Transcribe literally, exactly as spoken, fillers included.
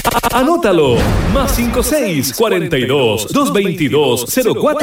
Anótalo. Más cinco seis cuarenta y dos, doscientos veintidós, cero cuatro